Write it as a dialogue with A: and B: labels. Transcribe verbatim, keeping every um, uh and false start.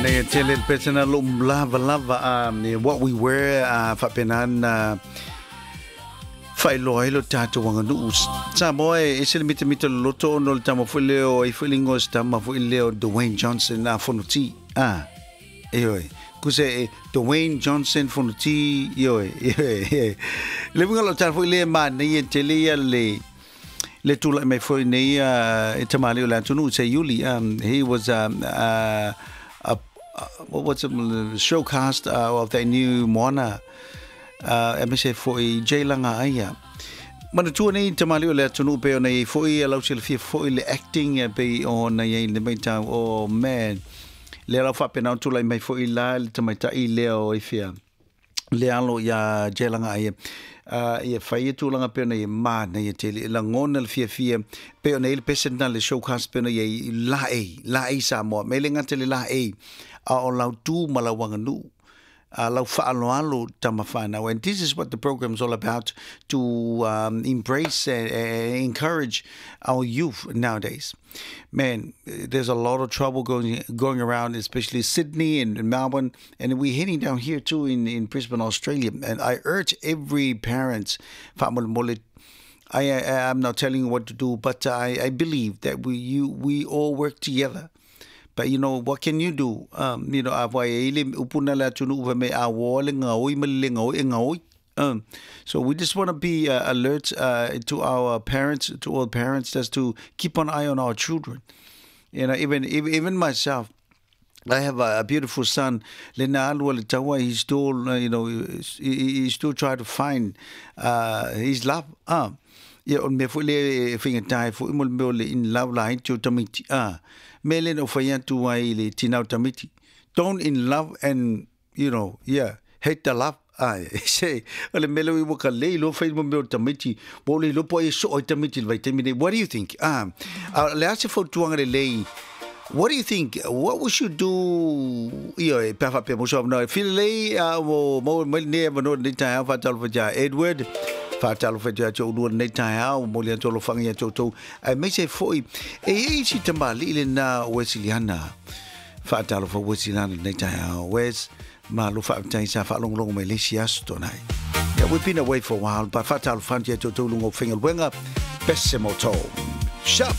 A: They tell it personal lava lava um what we wear uh fa penan uh fai loai lo tato wanga nu sa boy isil mit mit lo to no tamo fuleo I feeling os tamo fuleo Dwayne Johnson na fonuti ah eo kuse Dwayne Johnson fonuti eo le bunga lo tato fuleo ma ne tele le le tula me foi ne e tamali o la tunu say Yuli um he was um uh a Uh, what was it, the showcast uh, of the new Moana uh, I say for J Langa Aya. Mana tu nei tamali o le tunu pe nei foi a lausil fi foi le acting pe on nei le mai ta oh man le la fa pena tu lai mai foi la le tamai ta I le o ifia le alo ya J Langa Aya uh ia fai tu langa pe nei ma nei te la ngona le fia fia pe nei le pesena le showcast pe nei la e la e sa mo me le ngate le la e a o lau tu malawanga nu a lau whaaloalo tamawhana. And this is what the program is all about, to um, embrace and uh, encourage our youth nowadays. Man, there's a lot of trouble going going around, especially Sydney and, and Melbourne, and we're heading down here too in, in Brisbane, Australia. And I urge every parent, I, I I'm not telling you what to do, but I, I believe that we you we all work together. But you know, what can you do? Um, you know, um, so we just want to be uh, alert uh, to our parents, to all parents, just to keep an eye on our children. You know, even even myself, I have a, a beautiful son. He's still, uh, you know, he, he still trying to find uh, his love. Um, yeah, on me fully finger tie for in love line to tamiti. Ah. Melen of tu ai le tinau tamiti. Don't in love and, you know, yeah, hate the love. I say, ole melo I woka le lo fai mo tamiti. Bole lo po so tamiti vitamin. What do you think? Um, le ase fo tuanga le. What do you think? What we should do? Io e pa pe mo so no. Feel le mo mo ne no ni ta fa tal fa ja Edward. Fatalo fa ja cho lu nei tai au mo le to lo fanga to to ai me se foi e e si tambali le na Wesleyana fatalo fa Wesleyana nei tai au wes ma lo fa tai sa fa long long me le sias to nai. Yeah, we've been away for a while, but fatalo fa ja to to lu ngo finger wenga best mo to.